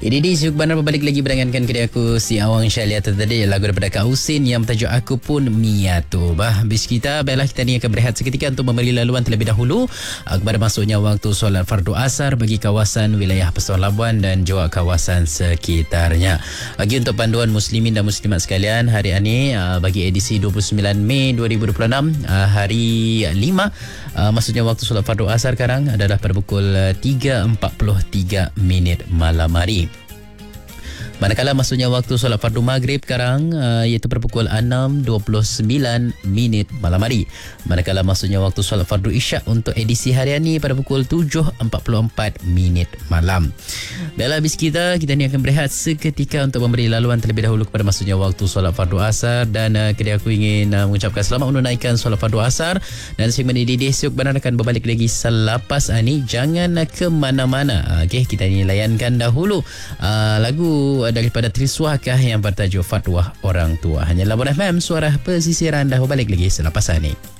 Ini di Syuk Bandar berbalik lagi berangankan kedai aku si Awang Syalia tadi lagu daripada Kak Husin yang bertajuk Aku Pun Miatu. Habis kita baiklah kita ni akan berehat seketika untuk memberi laluan terlebih dahulu kepada masuknya waktu solat fardu asar bagi kawasan wilayah Pertuan Labuan dan juga kawasan sekitarnya. Bagi untuk panduan muslimin dan muslimat sekalian, hari ini bagi edisi 29 Mei 2026 hari 5 maksudnya waktu solat fardu asar sekarang adalah pada pukul 3.43 malam hari. Manakala maksudnya waktu solat fardu maghrib sekarang iaitu pada pukul 6.29 malam hari. Manakala maksudnya waktu solat fardu isyak untuk edisi hari ini pada pukul 7.44 malam. Baiklah, habis kita ni akan berehat seketika untuk memberi laluan terlebih dahulu kepada maksudnya waktu solat fardu asar, dan kedai aku ingin mengucapkan selamat menunaikan solat fardu asar, dan segmen ini di Syuk Bandar akan berbalik lagi selepas ini. Jangan ke mana-mana. Okey, kita ni layankan dahulu lagu daripada Triswakah yang bertajuk Fatwa Orang Tua. Hanyalah Bon FM, suara pesisiran, dah balik lagi selepas ini.